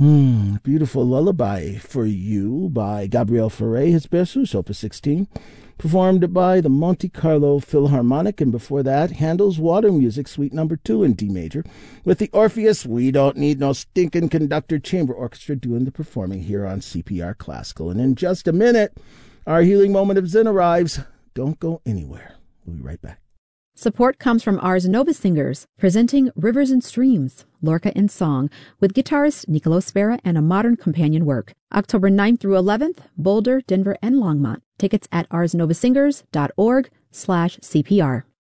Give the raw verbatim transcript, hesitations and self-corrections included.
Hmm, beautiful lullaby for you by Gabriel Fauré, his Berceuse, Opus sixteen, performed by the Monte Carlo Philharmonic, and before that, Handel's Water Music, Suite Number Two in D major, with the Orpheus We Don't Need No Stinking Conductor Chamber Orchestra doing the performing here on C P R Classical. And in just a minute, our healing moment of Zen arrives. Don't go anywhere. We'll be right back. Support comes from Ars Nova Singers, presenting Rivers and Streams, Lorca in Song, with guitarist Nicolo Sfera and a modern companion work. October ninth through eleventh, Boulder, Denver, and Longmont. Tickets at ars nova singers dot org slash C P R.